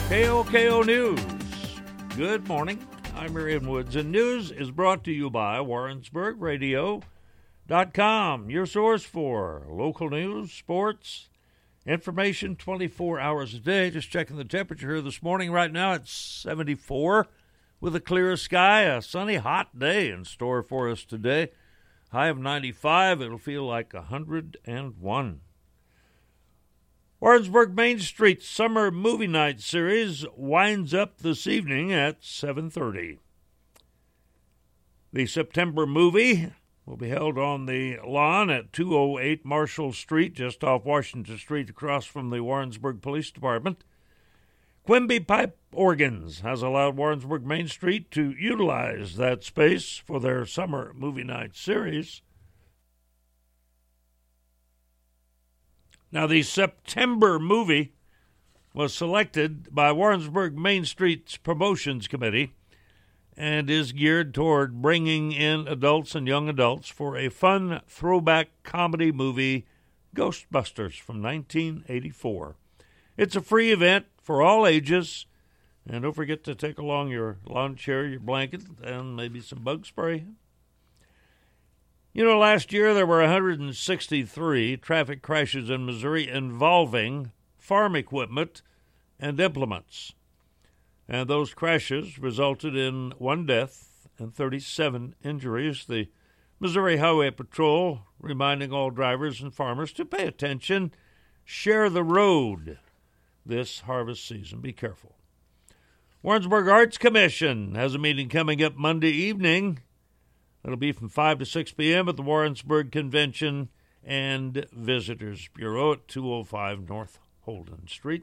KOKO News. Good morning. I'm Miriam Woods, and news is brought to you by WarrensburgRadio.com, your source for local news, sports, information 24 hours a day. Just checking the temperature here this morning. Right now it's 74 with a clear sky, a sunny, hot day in store for us today. High of 95. It'll feel like 101. Warrensburg Main Street Summer Movie Night Series winds up this evening at 7:30. The September movie will be held on the lawn at 208 Marshall Street, just off Washington Street, across from the Warrensburg Police Department. Quimby Pipe Organs has allowed Warrensburg Main Street to utilize that space for their Summer Movie Night Series. Now, the September movie was selected by Warrensburg Main Street's Promotions Committee and is geared toward bringing in adults and young adults for a fun throwback comedy movie, Ghostbusters, from 1984. It's a free event for all ages, and don't forget to take along your lawn chair, your blanket, and maybe some bug spray. You know, last year there were 163 traffic crashes in Missouri involving farm equipment and implements. And those crashes resulted in 1 death and 37 injuries. The Missouri Highway Patrol reminding all drivers and farmers to pay attention, share the road this harvest season. Be careful. Warrensburg Arts Commission has a meeting coming up Monday evening. It'll be from 5 to 6 p.m. at the Warrensburg Convention and Visitors Bureau at 205 North Holden Street.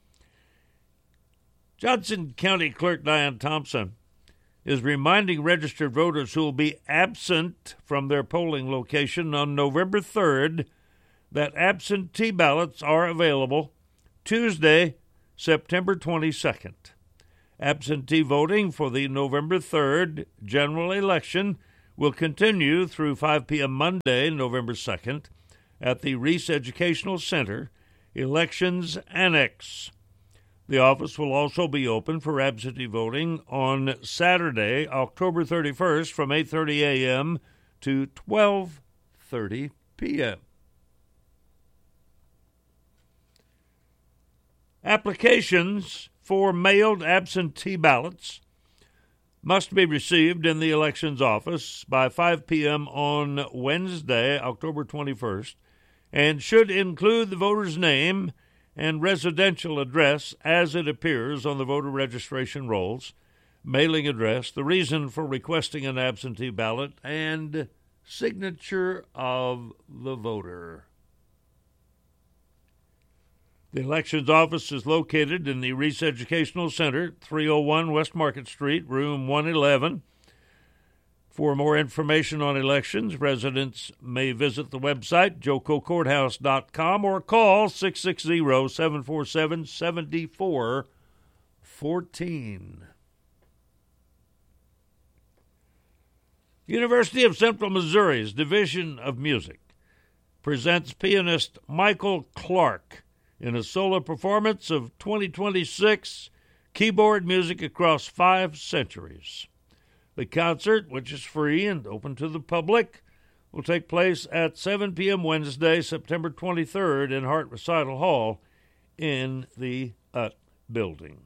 Johnson County Clerk Diane Thompson is reminding registered voters who will be absent from their polling location on November 3rd that absentee ballots are available Tuesday, September 22nd. Absentee voting for the November 3rd general election will continue through 5 p.m. Monday, November 2nd, at the Reese Educational Center, Elections Annex. The office will also be open for absentee voting on Saturday, October 31st, from 8:30 a.m. to 12:30 p.m. Applications for mailed absentee ballots must be received in the elections office by 5 p.m. on Wednesday, October 21st, and should include the voter's name and residential address as it appears on the voter registration rolls, mailing address, the reason for requesting an absentee ballot, and signature of the voter. The elections office is located in the Reese Educational Center, 301 West Market Street, room 111. For more information on elections, residents may visit the website, jococourthouse.com, or call 660-747-7414. University of Central Missouri's Division of Music presents pianist Michael Clark in a solo performance of 2026 keyboard music across 5 centuries. The concert, which is free and open to the public, will take place at 7 p.m. Wednesday, September 23rd in Hart Recital Hall in the UT building.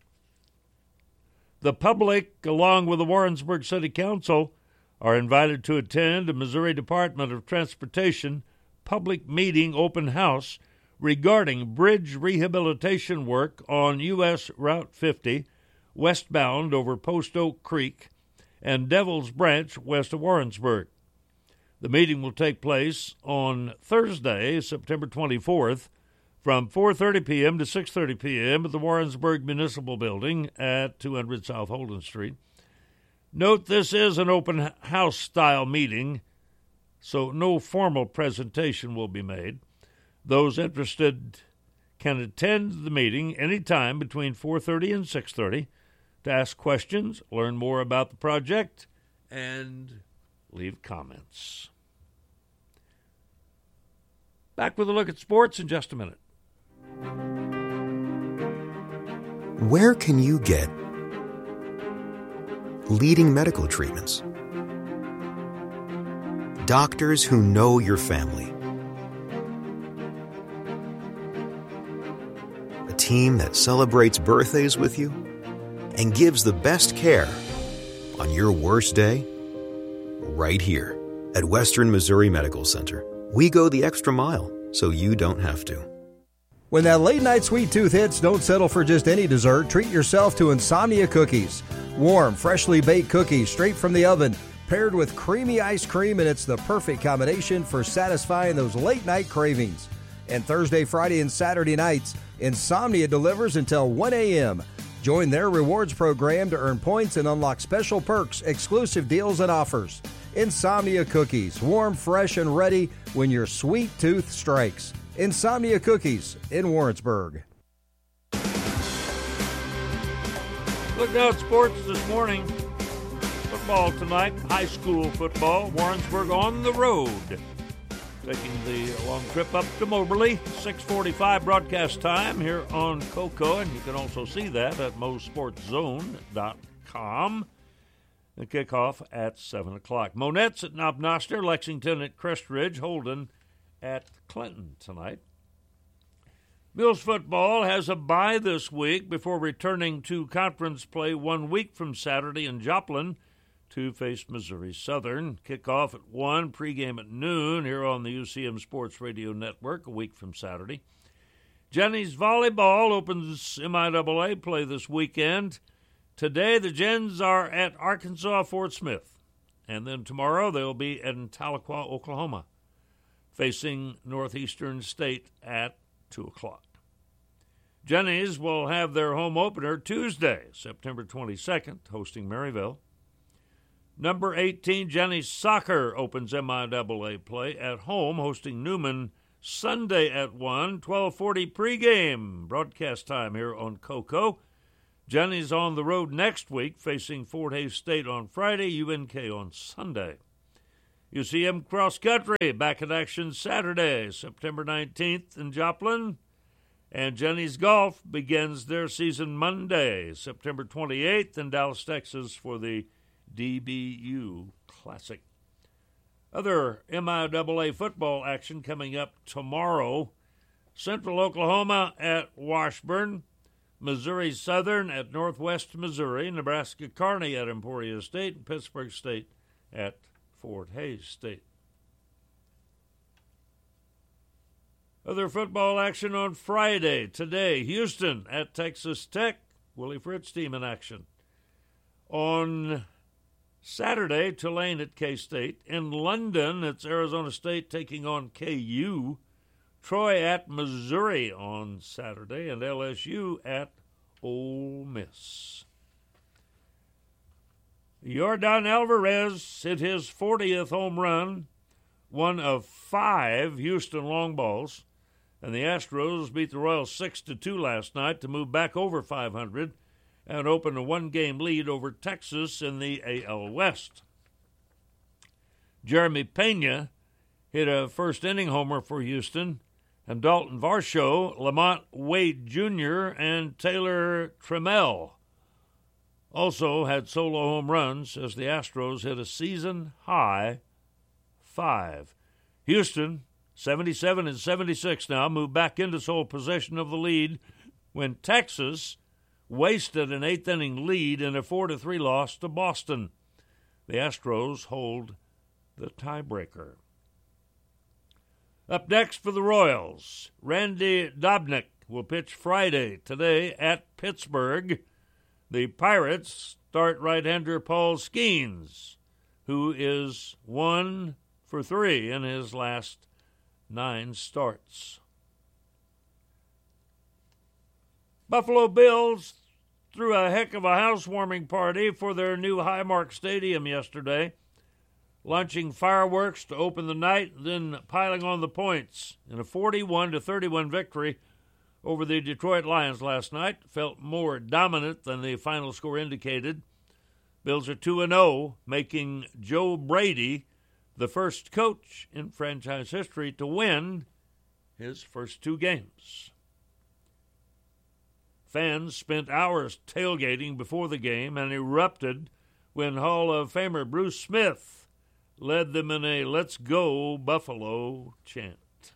The public, along with the Warrensburg City Council, are invited to attend a Missouri Department of Transportation public meeting open house regarding bridge rehabilitation work on U.S. Route 50 westbound over Post Oak Creek and Devil's Branch west of Warrensburg. The meeting will take place on Thursday, September 24th, from 4:30 p.m. to 6:30 p.m. at the Warrensburg Municipal Building at 200 South Holden Street. Note this is an open house-style meeting, so no formal presentation will be made. Those interested can attend the meeting anytime between 4:30 and 6:30 to ask questions, learn more about the project, and leave comments. Back with a look at sports in just a minute. Where can you get leading medical treatments? Doctors who know your family. A team that celebrates birthdays with you and gives the best care on your worst day right here at Western Missouri Medical Center. We go the extra mile so you don't have to. When that late-night sweet tooth hits, don't settle for just any dessert. Treat yourself to Insomnia Cookies. Warm, freshly baked cookies straight from the oven, paired with creamy ice cream, and it's the perfect combination for satisfying those late-night cravings. And Thursday, Friday, and Saturday nights, Insomnia delivers until 1 a.m. Join their rewards program to earn points and unlock special perks, exclusive deals, and offers. Insomnia Cookies, warm, fresh, and ready when your sweet tooth strikes. Insomnia Cookies in Warrensburg. Look out, sports this morning. Football tonight, high school football. Warrensburg on the road. Taking the long trip up to Moberly. 6:45 broadcast time here on Coco, and you can also see that at mosportszone.com. The kickoff at 7 o'clock. Monette's at Knob-Noster, Lexington at Crest Ridge, Holden at Clinton tonight. Mills football has a bye this week before returning to conference play 1 week from Saturday in Joplin to face Missouri Southern. Kickoff at 1, pregame at noon here on the UCM Sports Radio Network a week from Saturday. Jennies volleyball opens MIAA play this weekend. Today the Gens are at Arkansas Fort Smith, and then tomorrow they'll be in Tahlequah, Oklahoma, facing Northeastern State at 2 o'clock. Jennies will have their home opener Tuesday, September 22nd, hosting Maryville. Number 18, Jennies Soccer opens MIAA play at home, hosting Newman Sunday at 1, 12:40 pregame. Broadcast time here on Coco. Jennies on the road next week, facing Fort Hays State on Friday, UNK on Sunday. UCM Cross Country back in action Saturday, September 19th in Joplin. And Jennies Golf begins their season Monday, September 28th in Dallas, Texas for the DBU Classic. Other MIAA football action coming up tomorrow. Central Oklahoma at Washburn, Missouri Southern at Northwest Missouri, Nebraska Kearney at Emporia State, and Pittsburgh State at Fort Hays State. Other football action on Friday. Today, Houston at Texas Tech. Willie Fritz team in action. On Saturday, Tulane at K-State. In London, it's Arizona State taking on KU. Troy at Missouri on Saturday, and LSU at Ole Miss. Yordan Alvarez hit his 40th home run, one of 5 Houston long balls, and the Astros beat the Royals 6-2 last night to move back over 500 and open a 1-game lead over Texas in the AL West. Jeremy Pena hit a first-inning homer for Houston, and Dalton Varsho, Lamont Wade Jr., and Taylor Trammell also had solo home runs as the Astros hit a season-high 5. Houston, 77-76 now, moved back into sole possession of the lead when Texas wasted an 8th-inning lead in a 4-3 loss to Boston. The Astros hold the tiebreaker. Up next for the Royals, Randy Dobnak will pitch Friday today at Pittsburgh. The Pirates start right-hander Paul Skeens, who is 1 for 3 in his last 9 starts. Buffalo Bills threw a heck of a housewarming party for their new Highmark Stadium yesterday, launching fireworks to open the night, then piling on the points in a 41-31 victory over the Detroit Lions last night. Felt more dominant than the final score indicated. Bills are 2-0, making Joe Brady the first coach in franchise history to win his first 2 games. Fans spent hours tailgating before the game and erupted when Hall of Famer Bruce Smith led them in a "Let's Go Buffalo" chant.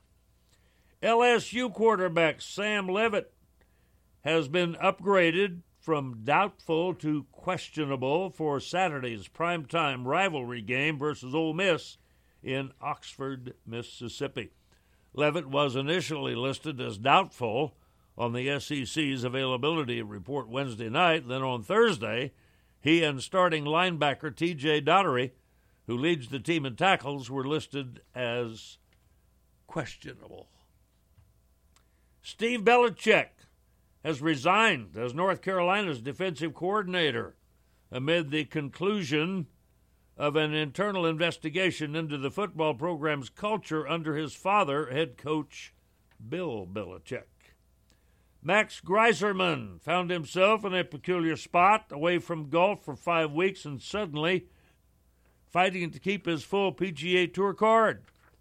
LSU quarterback Sam Leavitt has been upgraded from doubtful to questionable for Saturday's primetime rivalry game versus Ole Miss in Oxford, Mississippi. Leavitt was initially listed as doubtful on the SEC's availability report Wednesday night. Then on Thursday, he and starting linebacker T.J. Daugherty, who leads the team in tackles, were listed as questionable. Steve Belichick has resigned as North Carolina's defensive coordinator amid the conclusion of an internal investigation into the football program's culture under his father, head coach Bill Belichick. Max Greiserman found himself in a peculiar spot away from golf for 5 weeks and suddenly fighting to keep his full PGA Tour card.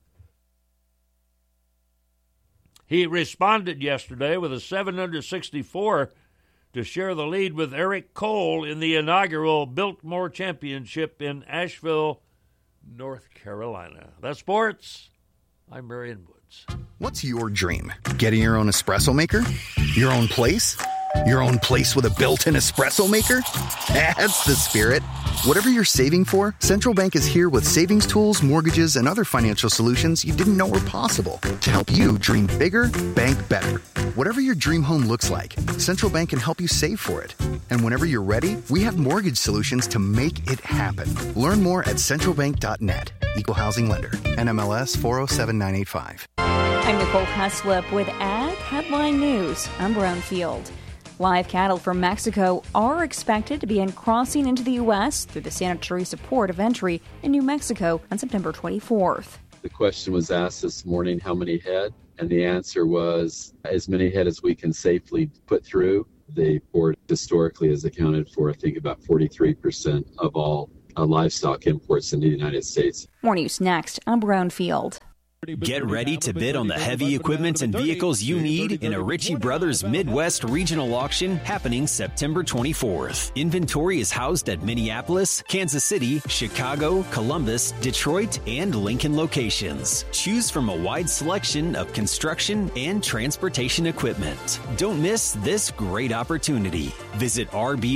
He responded yesterday with a 764 to share the lead with Eric Cole in the inaugural Biltmore Championship in Asheville, North Carolina. That's sports. I'm Marion Woods. What's your dream? Getting your own espresso maker? Your own place? Your own place with a built-in espresso maker? That's the spirit. Whatever you're saving for, Central Bank is here with savings tools, mortgages, and other financial solutions you didn't know were possible to help you dream bigger, bank better. Whatever your dream home looks like, Central Bank can help you save for it. And whenever you're ready, we have mortgage solutions to make it happen. Learn more at centralbank.net. Equal Housing Lender. NMLS 407985. I'm Nicole Heslip with Ag Headline News. I'm Brownfield. Live cattle from Mexico are expected to begin crossing into the U.S. through the Santa Teresa port of entry in New Mexico on September 24th. The question was asked this morning, how many head? And the answer was as many head as we can safely put through. The port historically has accounted for, I think, about 43% of all livestock imports in the United States. More news next. I'm Brownfield. Get ready to bid on the heavy equipment and vehicles you need in a Ritchie Brothers Midwest Regional Auction happening September 24th. Inventory is housed at Minneapolis, Kansas City, Chicago, Columbus, Detroit, and Lincoln locations. Choose from a wide selection of construction and transportation equipment. Don't miss this great opportunity. Visit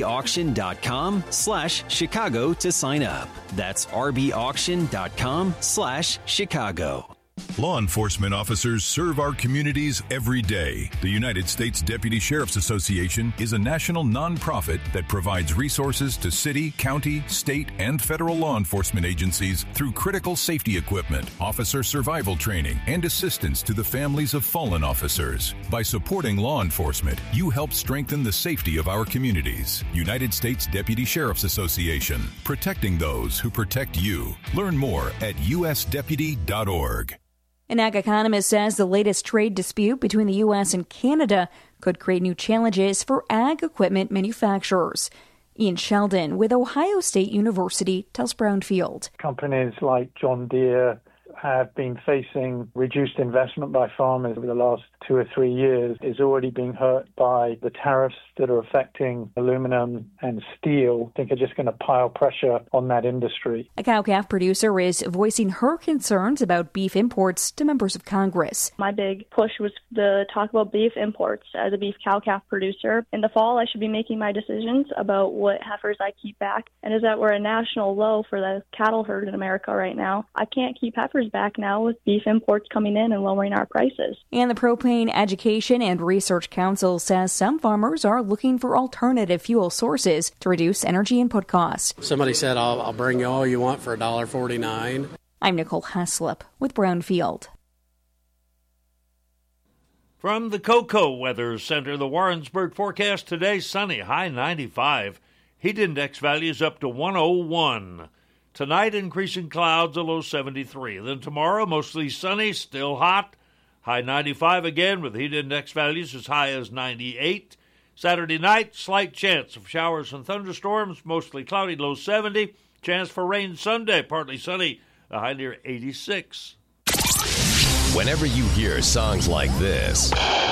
rbauction.com/Chicago to sign up. That's rbauction.com/Chicago. Law enforcement officers serve our communities every day. The United States Deputy Sheriff's Association is a national nonprofit that provides resources to city, county, state, and federal law enforcement agencies through critical safety equipment, officer survival training, and assistance to the families of fallen officers. By supporting law enforcement, you help strengthen the safety of our communities. United States Deputy Sheriff's Association, protecting those who protect you. Learn more at usdeputy.org. An ag economist says the latest trade dispute between the U.S. and Canada could create new challenges for ag equipment manufacturers. Ian Sheldon with Ohio State University tells Brownfield. Companies like John Deere have been facing reduced investment by farmers over the last 2 or 3 years, is already being hurt by the tariffs that are affecting aluminum and steel. I think are just going to pile pressure on that industry. A cow-calf producer is voicing her concerns about beef imports to members of Congress. My big push was to talk about beef imports. As a beef cow-calf producer, in the fall I should be making my decisions about what heifers I keep back. And as that we're a national low for the cattle herd in America right now, I can't keep heifers back now with beef imports coming in and lowering our prices. And the Propane Education and Research Council says some farmers are looking for alternative fuel sources to reduce energy input costs. Somebody said, I'll bring you all you want for $1.49. I'm Nicole Heslip with Brownfield. From the Cocoa Weather Center, the Warrensburg forecast today, sunny, high 95. Heat index values up to 101. Tonight, increasing clouds, a low 73. Then tomorrow, mostly sunny, still hot, high 95 again with heat index values as high as 98. Saturday night, slight chance of showers and thunderstorms, mostly cloudy, low 70. Chance for rain Sunday, partly sunny, a high near 86. Whenever you hear songs like this...